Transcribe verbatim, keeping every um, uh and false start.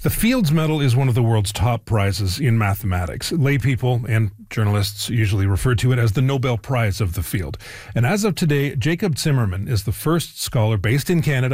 The Fields Medal is one of the world's top prizes in mathematics. Lay people and journalists usually refer to it as the Nobel Prize of the field. And as of today, Jacob Zimmerman is the first scholar based in Canada